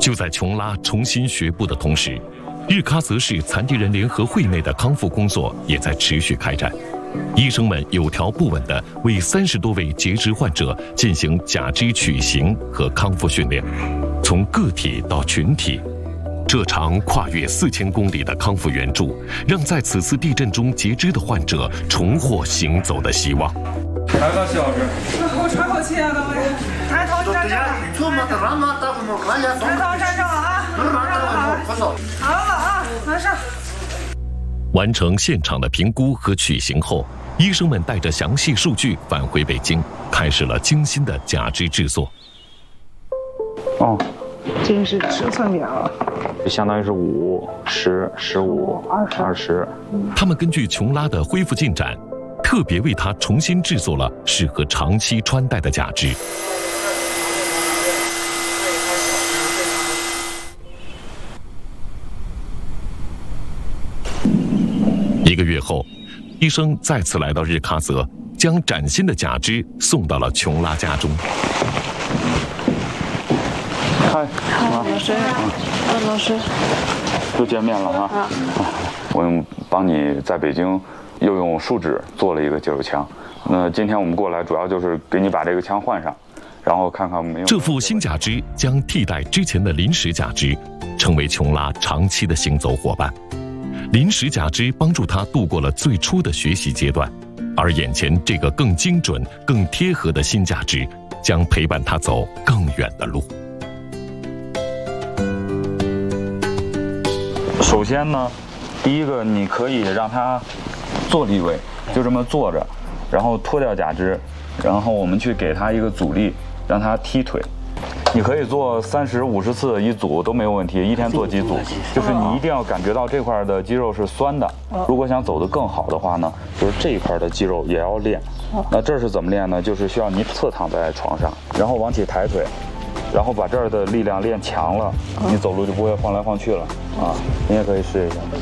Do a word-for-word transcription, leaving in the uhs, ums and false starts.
就在琼拉重新学步的同时，日喀则市残疾人联合会内的康复工作也在持续开展。医生们有条不紊地为三十多位截肢患者进行假肢取形和康复训练，从个体到群体。这场跨越四千公里的康复援助，让在此次地震中截肢的患者重获行走的希望。 还有徐老师， 我喘口气啊，各位，抬头站正，抬头站正啊，好，好了啊，没事。 完成现场的评估和取形后，医生们带着详细数据返回北京，开始了精心的假肢制作。 哦，这个是尺寸表， 相当于是五、十、十五、二十。 他们根据琼拉的恢复进展，特别为他重新制作了适合长期穿戴的假肢。一个月后，医生再次来到日喀则，将崭新的假肢送到了琼拉家中。 嗨， 老师，啊，老师， 又见面了啊！啊我用帮你在北京又用树脂做了一个肌肉枪。那今天我们过来主要就是给你把这个枪换上，然后看看没有。 这副新假肢将替代之前的临时假肢，成为琼拉长期的行走伙伴。临时假肢帮助他度过了最初的学习阶段，而眼前这个更精准、更贴合的新假肢将陪伴他走更远的路。 首先呢，第一个你可以让他坐立位，就这么坐着，然后脱掉假肢，然后我们去给他一个阻力，让他踢腿。你可以做三十五十次一组都没有问题，一天做几组，就是你一定要感觉到这块的肌肉是酸的。如果想走得更好的话呢，就是这一块的肌肉也要练。那这是怎么练呢？就是需要你侧躺在床上，然后往起抬腿，然后把这儿的力量练强了，你走路就不会晃来晃去了啊。你也可以试一下。